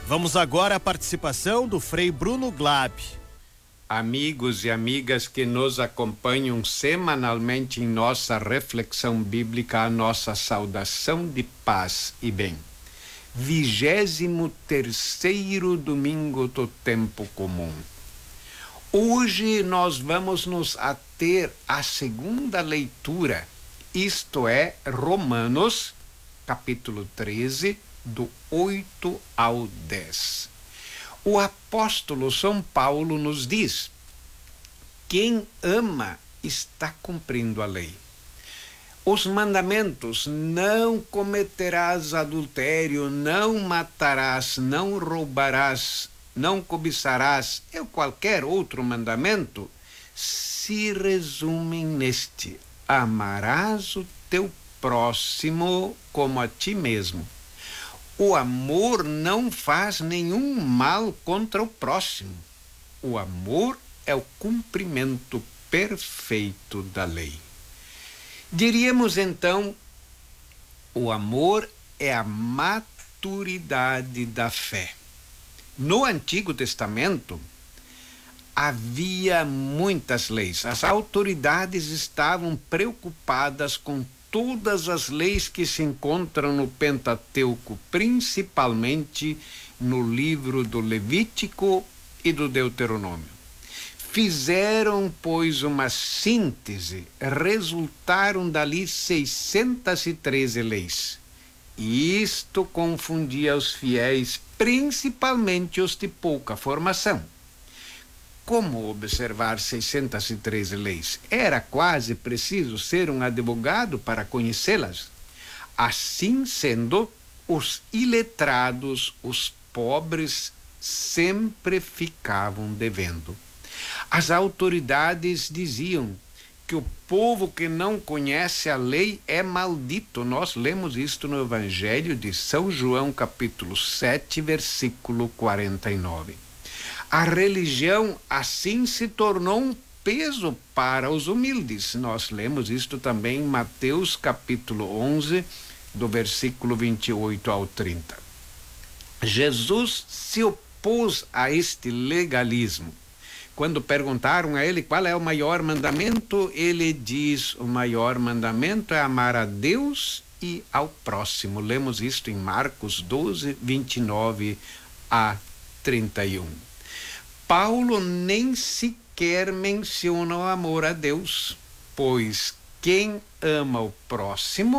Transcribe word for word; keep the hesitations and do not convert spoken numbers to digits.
Vamos agora à participação do Frei Bruno Glab. Amigos e amigas que nos acompanham semanalmente em nossa reflexão bíblica, a nossa saudação de paz e bem. Vigésimo terceiro domingo do tempo comum. Hoje nós vamos nos ater à segunda leitura, isto é, Romanos, capítulo treze, do oito ao dez. O apóstolo São Paulo nos diz: quem ama está cumprindo a lei. Os mandamentos: não cometerás adultério, não matarás, não roubarás, não cobiçarás, e qualquer outro mandamento, se resumem neste: amarás o teu próximo como a ti mesmo. O amor não faz nenhum mal contra o próximo. O amor é o cumprimento perfeito da lei. Diríamos então, o amor é a maturidade da fé. No Antigo Testamento, havia muitas leis. As autoridades estavam preocupadas com todas as leis que se encontram no Pentateuco, principalmente no livro do Levítico e do Deuteronômio. Fizeram, pois, uma síntese, resultaram dali seiscentas e treze leis. E isto confundia os fiéis, principalmente os de pouca formação. Como observar seiscentas e treze leis? Era quase preciso ser um advogado para conhecê-las. Assim sendo, os iletrados, os pobres, sempre ficavam devendo. As autoridades diziam que o povo que não conhece a lei é maldito. Nós lemos isto no Evangelho de São João, capítulo sete, versículo quarenta e nove. A religião assim se tornou um peso para os humildes. Nós lemos isto também em Mateus capítulo onze, do versículo vinte e oito ao trinta. Jesus se opôs a este legalismo. Quando perguntaram a ele qual é o maior mandamento, ele diz: o maior mandamento é amar a Deus e ao próximo. Lemos isto em Marcos doze, vinte e nove a trinta e um. Paulo nem sequer menciona o amor a Deus, pois quem ama o próximo